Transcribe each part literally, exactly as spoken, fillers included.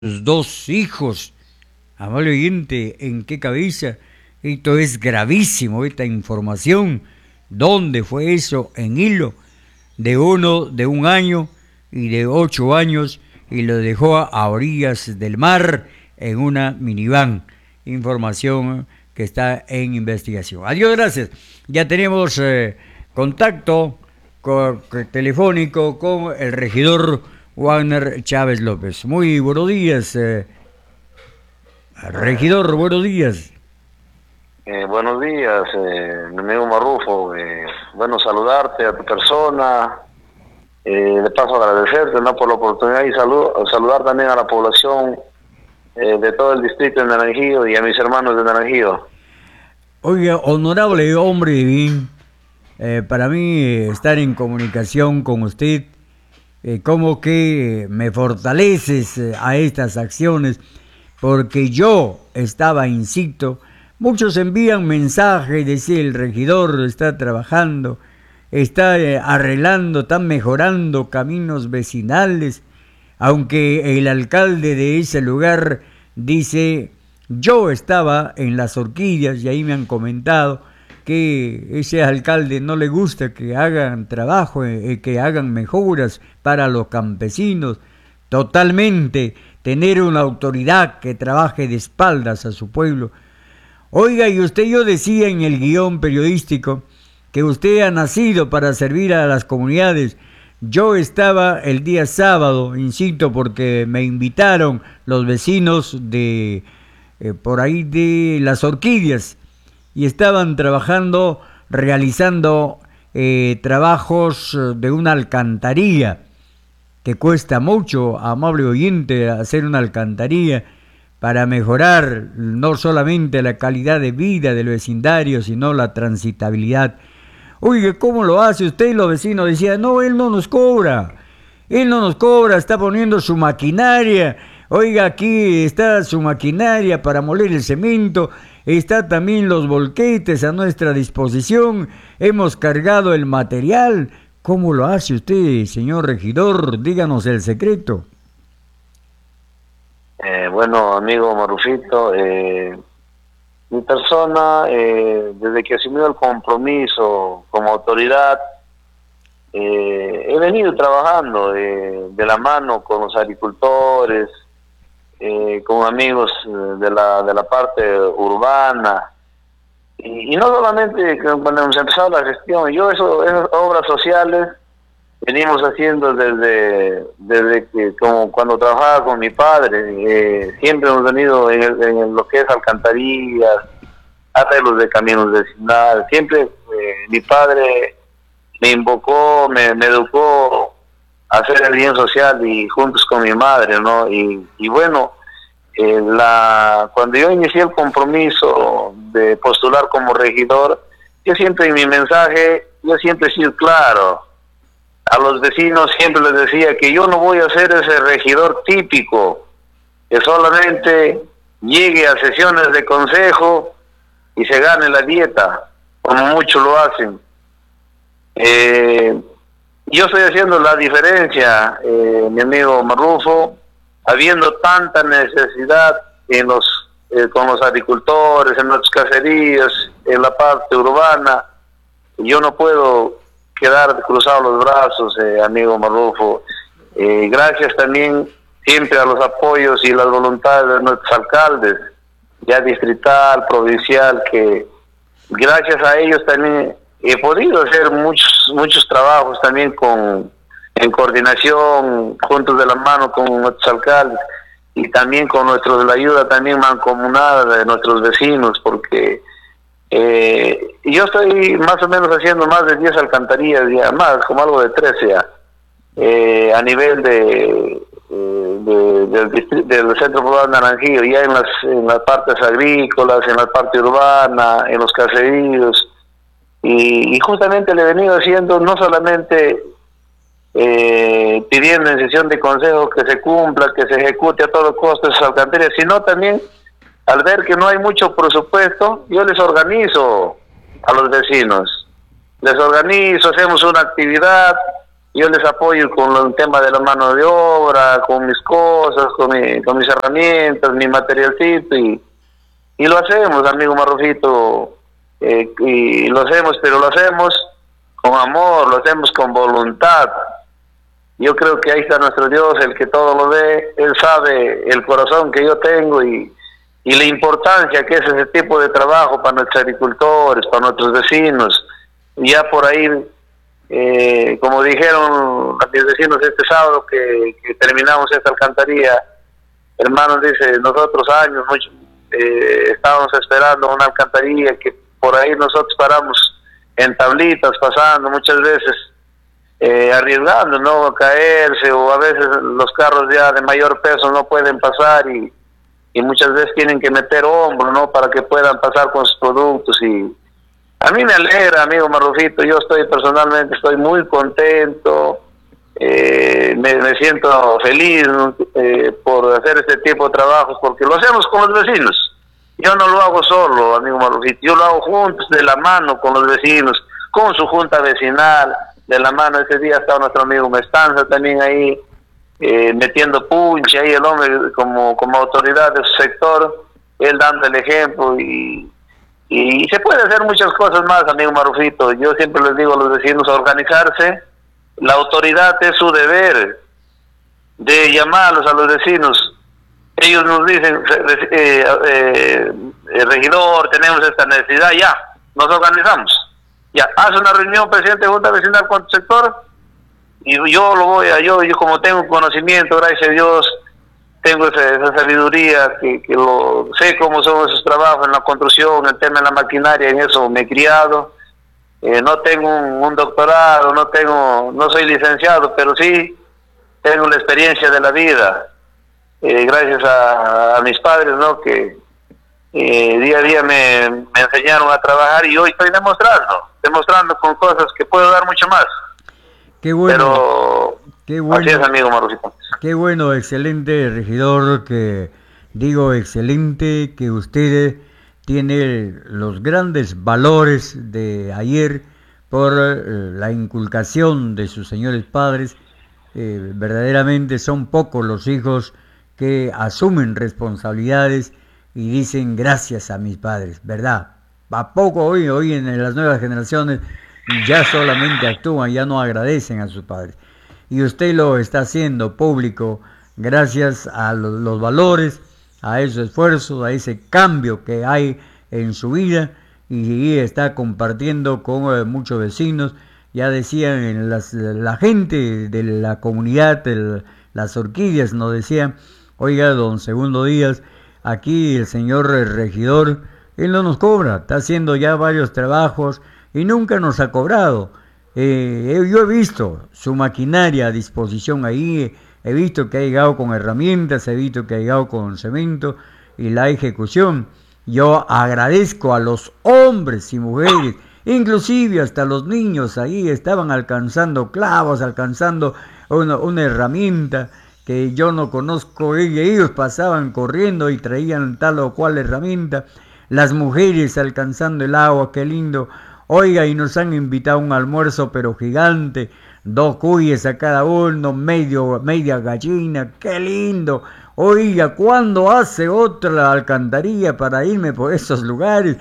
sus dos hijos. Amable oyente, ¿en qué cabeza? Esto es gravísimo, esta información. ¿Dónde fue eso? En Hilo, de uno de un año y de ocho años, y lo dejó a orillas del mar en una minivan. Información que está en investigación. Adiós, gracias. Ya tenemos eh, contacto con, telefónico con el regidor Wagner Chávez López. Muy buenos días, eh, regidor, buenos días. Eh, buenos días, eh, mi amigo Marrufo. Eh, bueno, saludarte a tu persona. Eh, de paso agradecerte, ¿no?, por la oportunidad y salud, saludar también a la población eh, de todo el distrito de Naranjillo y a mis hermanos de Naranjillo. Oiga, honorable hombre de bien, eh, para mí eh, estar en comunicación con usted, eh, como que me fortaleces eh, a estas acciones, porque yo estaba incito. Muchos envían mensajes, decía el regidor está trabajando, está eh, arreglando, está mejorando caminos vecinales, aunque el alcalde de ese lugar dice, yo estaba en las horquillas y ahí me han comentado que ese alcalde no le gusta que hagan trabajo, eh, que hagan mejoras para los campesinos. Totalmente, tener una autoridad que trabaje de espaldas a su pueblo. Oiga, y usted, yo decía en el guión periodístico que usted ha nacido para servir a las comunidades. Yo estaba el día sábado, insisto, porque me invitaron los vecinos de eh, por ahí de las Orquídeas y estaban trabajando, realizando eh, trabajos de una alcantarilla que cuesta mucho, amable oyente, hacer una alcantarilla para mejorar no solamente la calidad de vida del vecindario, sino la transitabilidad. Oye, ¿cómo lo hace usted? Y los vecinos decían, no, él no nos cobra, él no nos cobra, está poniendo su maquinaria. Oiga, aquí está su maquinaria para moler el cemento, está también los volquetes a nuestra disposición, hemos cargado el material. ¿Cómo lo hace usted, señor regidor? Díganos el secreto. Eh, bueno, amigo Marufito, eh, mi persona, eh, desde que asumió el compromiso como autoridad, eh, he venido trabajando eh, de la mano con los agricultores, eh, con amigos de la, de la parte urbana, y, y no solamente cuando hemos empezado la gestión, yo eso, esas obras sociales venimos haciendo desde desde que como cuando trabajaba con mi padre. Eh, siempre hemos venido en, el, en lo que es alcantarillas, arreglos de caminos vecinales. Siempre eh, mi padre me invocó, me, me educó a hacer el bien social y juntos con mi madre, ¿no? Y, y bueno, eh, la cuando yo inicié el compromiso de postular como regidor, yo siempre en mi mensaje, yo siempre he sido claro. A los vecinos siempre les decía que yo no voy a ser ese regidor típico que solamente llegue a sesiones de consejo y se gane la dieta, como muchos lo hacen. Eh, yo estoy haciendo la diferencia, eh, mi amigo Marrufo, habiendo tanta necesidad en los eh, con los agricultores, en los caseríos, en la parte urbana. Yo no puedo quedar cruzado los brazos, eh, amigo Marrufo. Eh, gracias también siempre a los apoyos y las voluntades de nuestros alcaldes, ya distrital, provincial, que gracias a ellos también he podido hacer muchos muchos trabajos también con en coordinación, juntos de la mano con nuestros alcaldes y también con nuestros, la ayuda también mancomunada de nuestros vecinos, porque Eh, yo estoy más o menos haciendo más de diez alcantarillas ya, más, como algo de trece ya, eh, a nivel de, eh, de, del, distrito, del centro poblado de Naranjillo, ya en las, en las partes agrícolas, en la parte urbana, en los caseríos, y, y justamente le he venido haciendo no solamente eh, pidiendo en sesión de consejo que se cumpla, que se ejecute a todo costo esas alcantarillas, sino también al ver que no hay mucho presupuesto, yo les organizo a los vecinos. Les organizo, hacemos una actividad yo les apoyo con el tema de la mano de obra, con mis cosas, con, mi, con mis herramientas, mi materialcito, y, y lo hacemos, amigo Marrufito, eh, y lo hacemos, pero lo hacemos con amor, lo hacemos con voluntad. Yo creo que ahí está nuestro Dios, el que todo lo ve. Él sabe el corazón que yo tengo y, y la importancia que es ese tipo de trabajo para nuestros agricultores, para nuestros vecinos. Ya por ahí, eh, como dijeron a mis vecinos este sábado que, que terminamos esta alcantarilla, hermanos, dice, nosotros años mucho, eh, estábamos esperando una alcantarilla que por ahí nosotros paramos en tablitas, pasando muchas veces, eh, arriesgando, ¿no?, a caerse, o a veces los carros ya de mayor peso no pueden pasar y, y muchas veces tienen que meter hombro, ¿no?, para que puedan pasar con sus productos. Y a mí me alegra, amigo Marrufito, yo estoy personalmente, estoy muy contento, eh, me, me siento feliz eh, por hacer este tipo de trabajos, porque lo hacemos con los vecinos. Yo no lo hago solo, amigo Marrufito, yo lo hago juntos, de la mano con los vecinos, con su junta vecinal, de la mano. Ese día estaba nuestro amigo Mestanza también ahí, eh, metiendo punche, ahí el hombre como, como autoridad de su sector, él dando el ejemplo, y, y se puede hacer muchas cosas más, amigo Marrufito. Yo siempre les digo a los vecinos a organizarse. La autoridad es su deber de llamarlos a los vecinos. Ellos nos dicen, eh, eh, eh, regidor, tenemos esta necesidad, ya, nos organizamos. Ya, haz una reunión, presidente de Junta Vecinal, con tu sector, y yo lo voy a, yo, yo como tengo conocimiento, gracias a Dios, tengo esa, esa sabiduría, que, que lo, sé cómo son esos trabajos en la construcción, el tema de la maquinaria, en eso me he criado. Eh, no tengo un, un doctorado, no tengo, no soy licenciado, pero sí tengo la experiencia de la vida. Eh, gracias a, a mis padres, ¿no?, que eh, día a día me, me enseñaron a trabajar, y hoy estoy demostrando, demostrando con cosas que puedo dar mucho más. Qué bueno. Pero qué bueno, así es, amigo Marrufito. Qué bueno, excelente regidor, que digo excelente que usted tiene los grandes valores de ayer por eh, la inculcación de sus señores padres. Eh, verdaderamente son pocos los hijos que asumen responsabilidades y dicen gracias a mis padres, ¿verdad? A poco hoy, hoy en las nuevas generaciones ya solamente actúan, ya no agradecen a sus padres. Y usted lo está haciendo público gracias a los, los valores, a esos esfuerzos, a ese cambio que hay en su vida, y está compartiendo con eh, muchos vecinos. Ya decían las, la gente de la comunidad, el, las orquídeas nos decían, oiga, don Segundo Díaz, aquí el señor regidor, él no nos cobra, está haciendo ya varios trabajos y nunca nos ha cobrado. Eh, yo he visto su maquinaria a disposición ahí, he visto que ha llegado con herramientas, he visto que ha llegado con cemento y la ejecución. Yo agradezco a los hombres y mujeres, inclusive hasta los niños ahí estaban alcanzando clavos, alcanzando una, una herramienta que yo no conozco, y ellos pasaban corriendo y traían tal o cual herramienta. Las mujeres alcanzando el agua, qué lindo. Oiga, y nos han invitado a un almuerzo pero gigante, dos cuyes a cada uno, medio, media gallina, qué lindo. Oiga, ¿cuándo hace otra alcantarilla para irme por esos lugares?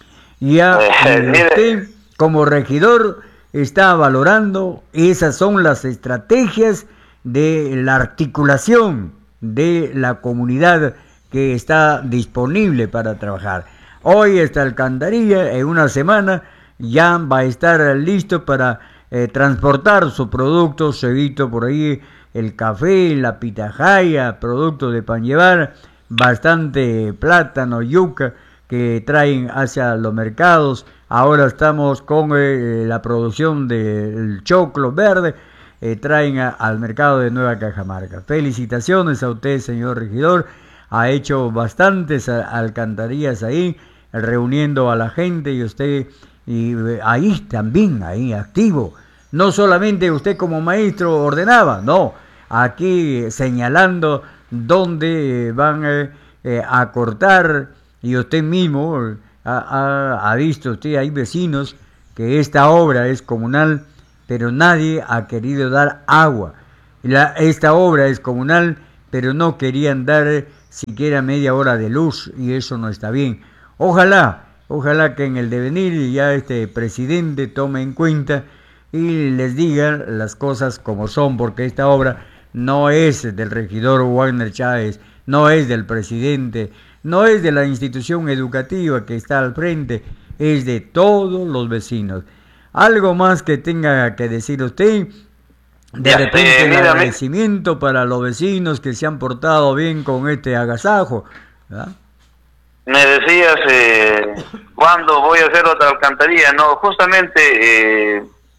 Ya usted, como regidor, está valorando, esas son las estrategias de la articulación de la comunidad que está disponible para trabajar. Hoy esta alcantarilla, en una semana, ya va a estar listo para eh, transportar su producto. Se visto por ahí el café, la pitahaya, productos de pan llevar, bastante plátano, yuca, que traen hacia los mercados. Ahora estamos con eh, la producción del choclo verde, eh, traen a, al mercado de Nueva Cajamarca. Felicitaciones a usted, señor regidor, ha hecho bastantes alcantarillas ahí, reuniendo a la gente, y usted y eh, ahí también, ahí activo. No solamente usted como maestro ordenaba, no, aquí señalando dónde van eh, eh, a cortar. Y usted mismo ha, ha, ha visto, usted hay vecinos que esta obra es comunal, pero nadie ha querido dar agua. La, esta obra es comunal, pero no querían dar siquiera media hora de luz, y eso no está bien. Ojalá, ojalá que en el devenir ya este presidente tome en cuenta y les diga las cosas como son, porque esta obra no es del regidor Wagner Chávez, no es del presidente, no es de la institución educativa que está al frente, es de todos los vecinos. ¿Algo más que tenga que decir usted? De ya, repente eh, el mírame. agradecimiento para los vecinos que se han portado bien con este agasajo, ¿verdad? Me decías, eh, ¿cuándo voy a hacer otra alcantarilla? No, justamente eh,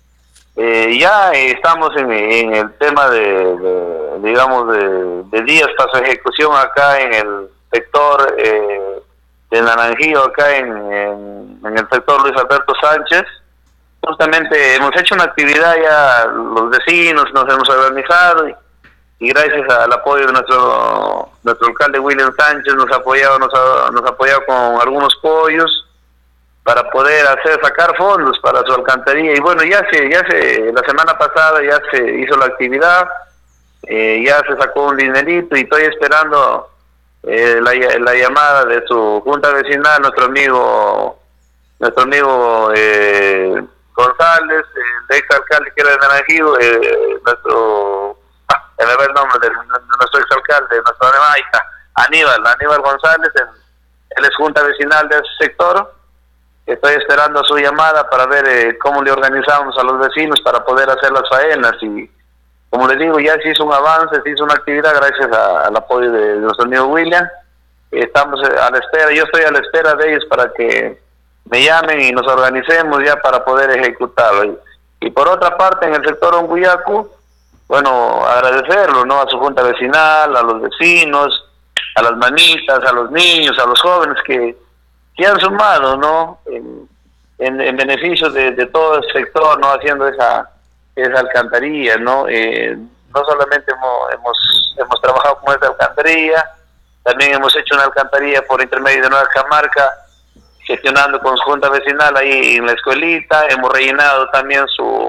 eh, ya estamos en, en el tema de, de digamos, de, de días para su ejecución acá en el sector eh, de Naranjío, acá en, en, en el sector Luis Alberto Sánchez. Justamente hemos hecho una actividad ya, los vecinos nos hemos organizado y, y gracias al apoyo de nuestro nuestro alcalde William Sánchez nos ha apoyado, nos ha, nos ha apoyado con algunos pollos para poder hacer sacar fondos para su alcantarilla. Y bueno, ya se ya se la semana pasada ya se hizo la actividad, eh, ya se sacó un dinerito y estoy esperando eh, la, la llamada de su junta vecinal, nuestro amigo nuestro amigo eh, González, el ex alcalde que era de Naranjío, eh, nuestro, ah, me va el nombre de, de nuestro ex alcalde, nuestro Aníbal, Aníbal, Aníbal González, él, él es junta vecinal de ese sector. Estoy esperando su llamada para ver eh, cómo le organizamos a los vecinos para poder hacer las faenas y, como les digo, ya se hizo un avance, se hizo una actividad gracias a, al apoyo de, de nuestro amigo William. Estamos a la espera, yo estoy a la espera de ellos para que me llamen y nos organicemos ya para poder ejecutarlo. Y, y por otra parte, en el sector Onguyacu, bueno, agradecerlo, ¿no? A su junta vecinal, a los vecinos, a las manitas, a los niños, a los jóvenes que, que han sumado, ¿no? En, en, en beneficio de, de todo el sector, ¿no? Haciendo esa, esa alcantarilla, ¿no? Eh, no solamente hemos, hemos, hemos trabajado con esta alcantarilla, también hemos hecho una alcantarilla por intermedio de Nueva Camarca, gestionando con su junta vecinal ahí en la escuelita. Hemos rellenado también su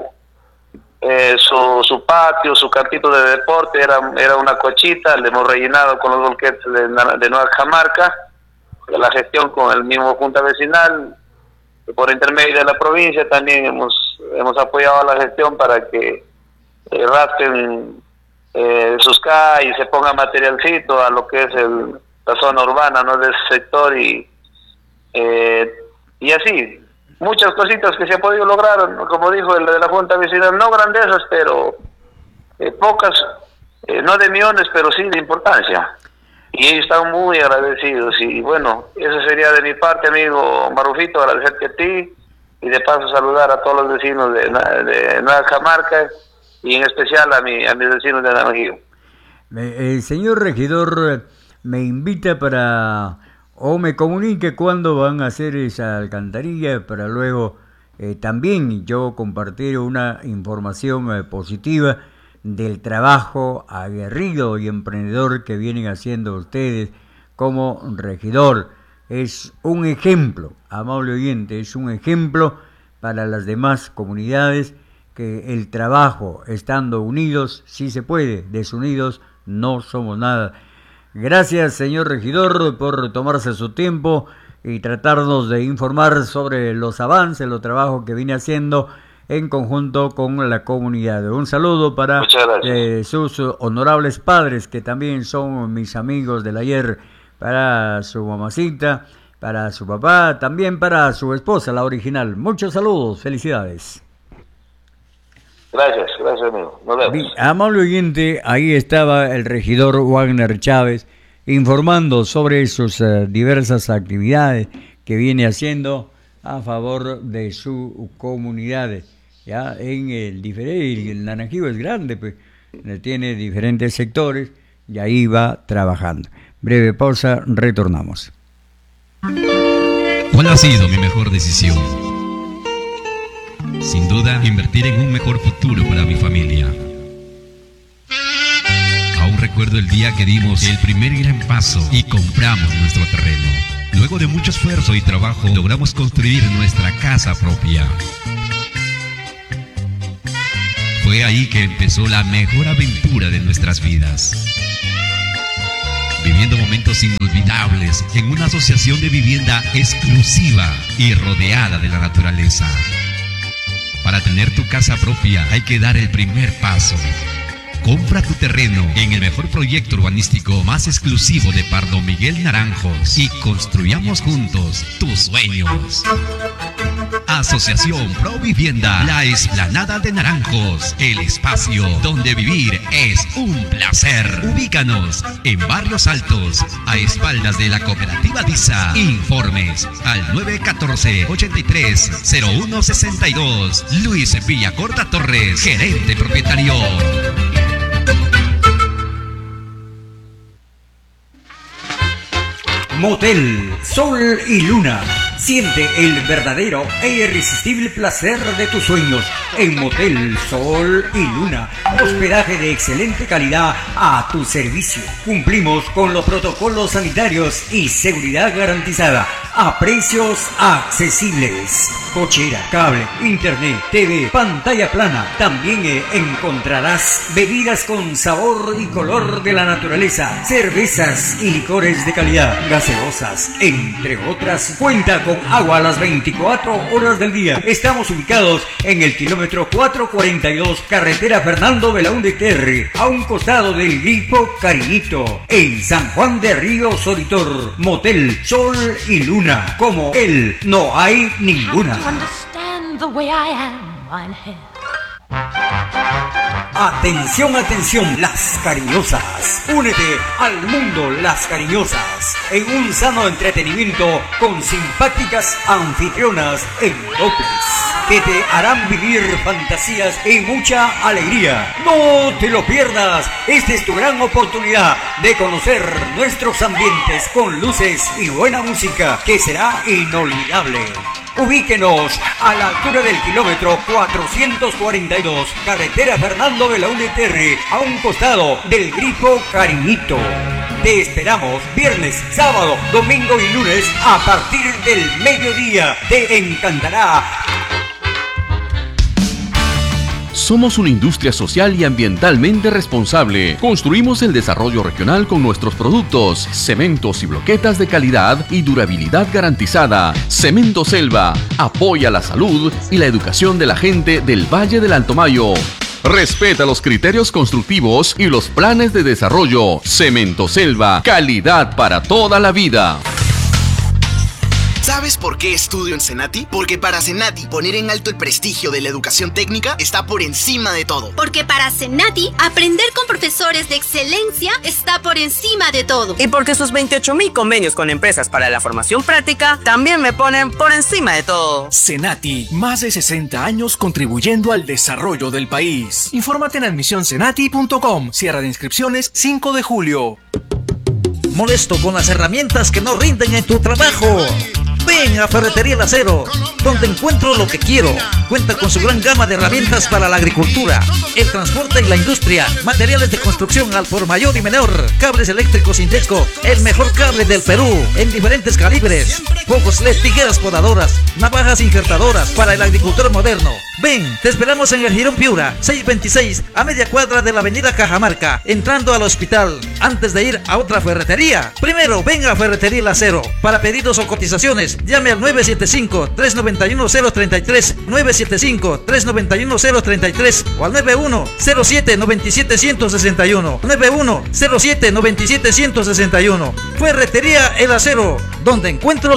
eh, su, su patio, su cartito de deporte, era era una cochita, le hemos rellenado con los bolquetes de, de Nueva Camarca, la gestión con el mismo junta vecinal. Por intermedio de la provincia también hemos hemos apoyado la gestión para que eh, raspen eh, sus calles, se ponga materialcito a lo que es el, la zona urbana, ¿no?, de ese sector. Y Eh, y así, muchas cositas que se ha podido lograr, como dijo el de la Junta Vecinal, no grandezas, pero eh, pocas, eh, no de millones, pero sí de importancia. Y ellos están muy agradecidos. Y bueno, eso sería de mi parte, amigo Marufito, agradecerte a ti y de paso saludar a todos los vecinos de, de Nueva Camarca y en especial a, mi, a mis vecinos de Naranjío. El señor regidor me invita para... o me comunique cuándo van a hacer esa alcantarilla para luego eh, también yo compartir una información eh, positiva del trabajo aguerrido y emprendedor que vienen haciendo ustedes como regidor. Es un ejemplo, amable oyente, es un ejemplo para las demás comunidades que el trabajo, estando unidos, sí se puede, desunidos no somos nada. Gracias, señor regidor, por tomarse su tiempo y tratarnos de informar sobre los avances, los trabajos que viene haciendo en conjunto con la comunidad. Un saludo para eh, sus honorables padres, que también son mis amigos del ayer, para su mamacita, para su papá, también para su esposa, la original. Muchos saludos, felicidades. Gracias, gracias amigo. Nos vemos. Bien, amable oyente, ahí estaba el regidor Wagner Chávez informando sobre sus uh, diversas actividades que viene haciendo a favor de su comunidad. Ya en el diferente, el Naranjío es grande, pues tiene diferentes sectores y ahí va trabajando. Breve pausa, retornamos. ¿Cuál ha sido mi mejor decisión? Sin duda, invertir en un mejor futuro para mi familia. Aún recuerdo el día que dimos el primer gran paso y compramos nuestro terreno. Luego de mucho esfuerzo y trabajo, logramos construir nuestra casa propia. Fue ahí que empezó la mejor aventura de nuestras vidas. Viviendo momentos inolvidables en una asociación de vivienda exclusiva y rodeada de la naturaleza. Para tener tu casa propia hay que dar el primer paso. Compra tu terreno en el mejor proyecto urbanístico más exclusivo de Pardo Miguel Naranjos y construyamos juntos tus sueños. Asociación Pro Vivienda, la Explanada de Naranjos, el espacio donde vivir es un placer. Ubícanos en Barrios Altos, a espaldas de la cooperativa DISA. Informes al nueve uno cuatro, ochenta y tres, cero uno sesenta y dos. Luis Villacorta Torres, gerente propietario. Motel Sol y Luna. Siente el verdadero e irresistible placer de tus sueños en Motel Sol y Luna. Hospedaje de excelente calidad a tu servicio. Cumplimos con los protocolos sanitarios y seguridad garantizada a precios accesibles. Cochera, cable, internet, T V, pantalla plana. También eh, encontrarás bebidas con sabor y color de la naturaleza, cervezas y licores de calidad, gaseosas, entre otras. Cuenta con agua a las veinticuatro horas del día. Estamos ubicados en el kilómetro cuatrocientos cuarenta y dos, carretera Fernando Belaúnde Terry, a un costado del Grifo Cariñito, en San Juan de Río Soritor. Motel Sol y Luna, como él no hay ninguna. Atención, atención, Las Cariñosas. Únete al mundo Las Cariñosas en un sano entretenimiento con simpáticas anfitrionas en doples que te harán vivir fantasías y mucha alegría. No te lo pierdas. Esta es tu gran oportunidad de conocer nuestros ambientes con luces y buena música que será inolvidable. Ubíquenos a la altura del kilómetro cuatrocientos cuarenta y dos, carretera Fernando Belaúnde Terry, a un costado del Grifo Cariñito. Te esperamos viernes, sábado, domingo y lunes a partir del mediodía. Te encantará. Somos una industria social y ambientalmente responsable. Construimos el desarrollo regional con nuestros productos, cementos y bloquetas de calidad y durabilidad garantizada. Cemento Selva apoya la salud y la educación de la gente del Valle del Alto Mayo. Respeta los criterios constructivos y los planes de desarrollo. Cemento Selva, calidad para toda la vida. ¿Sabes por qué estudio en Senati? Porque para Senati poner en alto el prestigio de la educación técnica está por encima de todo. Porque para Senati aprender con profesores de excelencia está por encima de todo. Y porque sus veintiocho mil convenios con empresas para la formación práctica también me ponen por encima de todo. Senati, más de sesenta años contribuyendo al desarrollo del país. Infórmate en admisión senati punto com. Cierre de inscripciones cinco de julio. Molesto con las herramientas que no rinden en tu trabajo. Ven a Ferretería El Acero, donde encuentro lo que quiero. Cuenta con su gran gama de herramientas para la agricultura, el transporte y la industria, materiales de construcción al por mayor y menor, cables eléctricos Indesco, el mejor cable del Perú, en diferentes calibres, focos L E D, tijeras podadoras, navajas injertadoras para el agricultor moderno. Ven, te esperamos en el Girón Piura, seiscientos veintiséis, a media cuadra de la avenida Cajamarca, entrando al hospital, antes de ir a otra ferretería. Primero, ven a Ferretería El Acero. Para pedidos o cotizaciones, llame al nueve siete cinco, tres nueve uno, cero tres tres, nueve siete cinco, tres nueve uno, cero tres tres o al nueve uno cero siete, nueve siete uno cero seis uno, nueve uno cero siete, nueve siete uno cero seis uno. Ferretería El Acero, donde encuentro